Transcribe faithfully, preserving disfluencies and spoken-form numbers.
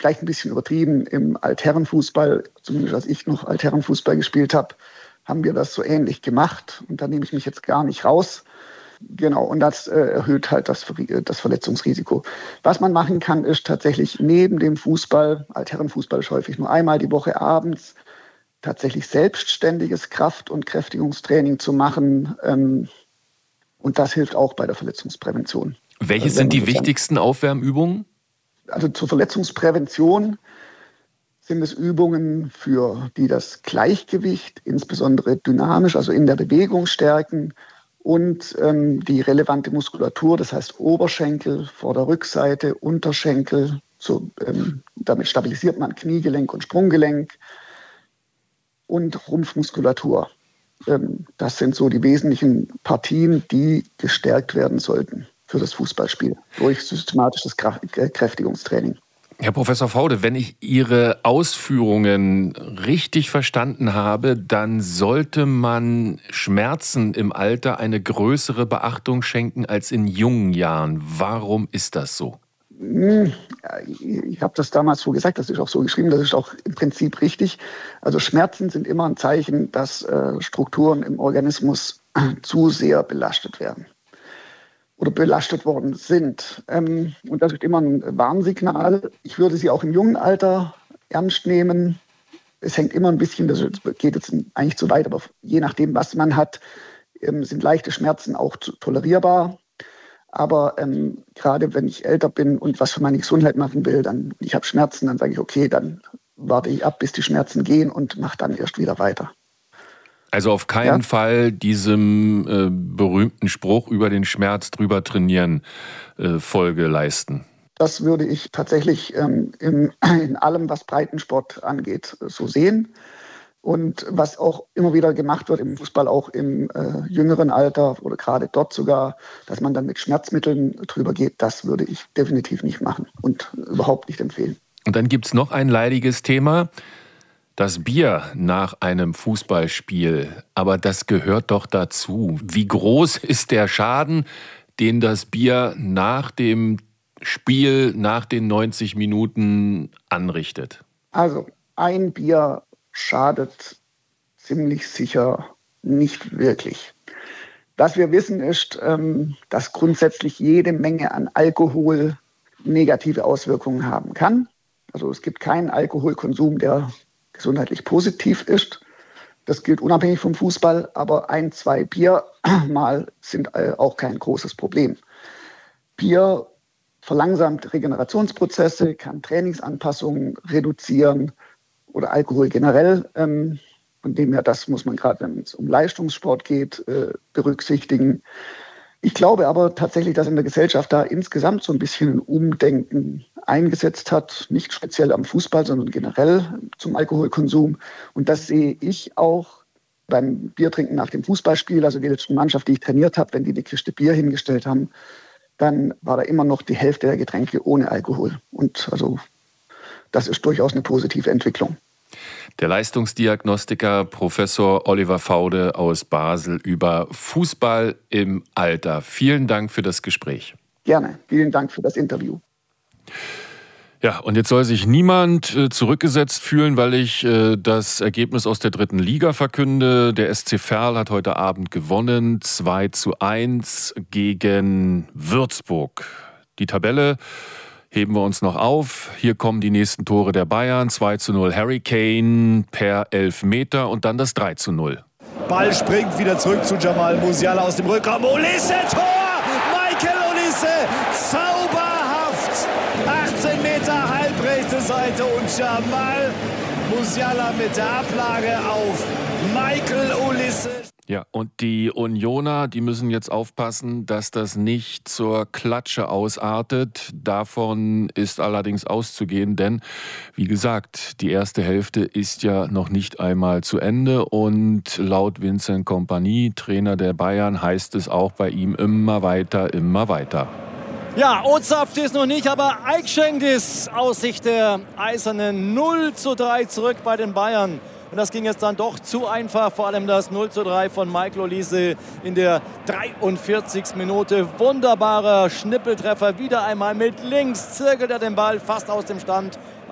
vielleicht ein bisschen übertrieben. Im Altherrenfußball, zumindest als ich noch Altherrenfußball gespielt habe, haben wir das so ähnlich gemacht. Und da nehme ich mich jetzt gar nicht raus. Genau, und das äh, erhöht halt das, das Verletzungsrisiko. Was man machen kann, ist tatsächlich neben dem Fußball, Altherrenfußball ist häufig nur einmal die Woche abends, tatsächlich selbstständiges Kraft- und Kräftigungstraining zu machen. Ähm, und das hilft auch bei der Verletzungsprävention. Welche sind die wichtigsten Aufwärmübungen? Also zur Verletzungsprävention sind es Übungen, für die das Gleichgewicht, insbesondere dynamisch, also in der Bewegung stärken und ähm, die relevante Muskulatur, das heißt Oberschenkel, Vorder-Rückseite, Unterschenkel. So, ähm, damit stabilisiert man Kniegelenk und Sprunggelenk und Rumpfmuskulatur. Ähm, das sind so die wesentlichen Partien, die gestärkt werden sollten für das Fußballspiel durch systematisches Kräftigungstraining. Herr Professor Faude, wenn ich Ihre Ausführungen richtig verstanden habe, dann sollte man Schmerzen im Alter eine größere Beachtung schenken als in jungen Jahren. Warum ist das so? Ich habe das damals so gesagt, das ist auch so geschrieben, das ist auch im Prinzip richtig. Also Schmerzen sind immer ein Zeichen, dass äh, Strukturen im Organismus zu sehr belastet werden oder belastet worden sind. Ähm, und das ist immer ein Warnsignal. Ich würde sie auch im jungen Alter ernst nehmen. Es hängt immer ein bisschen, das geht jetzt eigentlich zu weit, aber je nachdem, was man hat, ähm, sind leichte Schmerzen auch zu, tolerierbar. Aber ähm, gerade wenn ich älter bin und was für meine Gesundheit machen will, dann ich habe Schmerzen, dann sage ich, okay, dann warte ich ab, bis die Schmerzen gehen und mache dann erst wieder weiter. Also auf keinen ja? Fall diesem äh, berühmten Spruch über den Schmerz drüber trainieren äh, Folge leisten. Das würde ich tatsächlich ähm, im, in allem, was Breitensport angeht, so sehen. Und was auch immer wieder gemacht wird im Fußball, auch im äh, jüngeren Alter oder gerade dort sogar, dass man dann mit Schmerzmitteln drüber geht, das würde ich definitiv nicht machen und überhaupt nicht empfehlen. Und dann gibt es noch ein leidiges Thema. Das Bier nach einem Fußballspiel, aber das gehört doch dazu. Wie groß ist der Schaden, den das Bier nach dem Spiel, nach den neunzig Minuten anrichtet? Also ein Bier schadet ziemlich sicher nicht wirklich. Was wir wissen ist, dass grundsätzlich jede Menge an Alkohol negative Auswirkungen haben kann. Also es gibt keinen Alkoholkonsum, der gesundheitlich positiv ist. Das gilt unabhängig vom Fußball, aber ein, zwei Bier mal sind auch kein großes Problem. Bier verlangsamt Regenerationsprozesse, kann Trainingsanpassungen reduzieren oder Alkohol generell. Ähm, von dem her, das muss man gerade, wenn es um Leistungssport geht, äh, berücksichtigen. Ich glaube aber tatsächlich, dass in der Gesellschaft da insgesamt so ein bisschen ein Umdenken eingesetzt hat, nicht speziell am Fußball, sondern generell zum Alkoholkonsum. Und das sehe ich auch beim Biertrinken nach dem Fußballspiel. Also die letzte Mannschaft, die ich trainiert habe, wenn die eine Kiste Bier hingestellt haben, dann war da immer noch die Hälfte der Getränke ohne Alkohol. Und also das ist durchaus eine positive Entwicklung. Der Leistungsdiagnostiker Professor Oliver Faude aus Basel über Fußball im Alter. Vielen Dank für das Gespräch. Gerne. Vielen Dank für das Interview. Ja, und jetzt soll sich niemand äh, zurückgesetzt fühlen, weil ich äh, das Ergebnis aus der dritten Liga verkünde. Der S C Verl hat heute Abend gewonnen, zwei zu eins gegen Würzburg. Die Tabelle heben wir uns noch auf. Hier kommen die nächsten Tore der Bayern. zwei zu null Harry Kane per Elfmeter und dann das drei zu null. Ball springt wieder zurück zu Jamal Musiala aus dem Rückraum. Olise, Tor! Michael Olise, zauberhaft! achtzehn Meter halbrechte Seite und Jamal Musiala mit der Ablage auf Michael Olise. Ja, und die Unioner, die müssen jetzt aufpassen, dass das nicht zur Klatsche ausartet. Davon ist allerdings auszugehen, denn wie gesagt, die erste Hälfte ist ja noch nicht einmal zu Ende und laut Vincent Kompany, Trainer der Bayern, heißt es auch bei ihm immer weiter, immer weiter. Ja, Ozapft ist noch nicht, aber Eickschenk ist aus Sicht der Eisernen null zu drei zurück bei den Bayern. Und das ging jetzt dann doch zu einfach, vor allem das null zu drei von Michael Olise in der dreiundvierzigsten Minute. Wunderbarer Schnippeltreffer, wieder einmal mit links, zirkelt er den Ball fast aus dem Stand